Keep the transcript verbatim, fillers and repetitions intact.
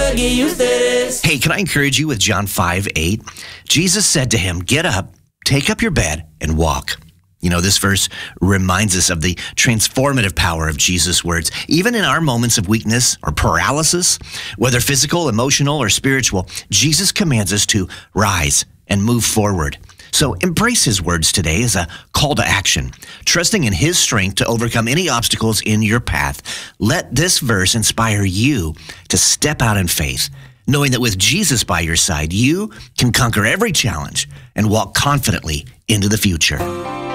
better get used to this. Hey, can I encourage you with John five eight? Jesus said to him, get up, take up your bed, and walk. You know, this verse reminds us of the transformative power of Jesus' words. Even in our moments of weakness or paralysis, whether physical, emotional, or spiritual, Jesus commands us to rise and move forward. So embrace his words today as a call to action, trusting in his strength to overcome any obstacles in your path. Let this verse inspire you to step out in faith, knowing that with Jesus by your side, you can conquer every challenge and walk confidently into the future.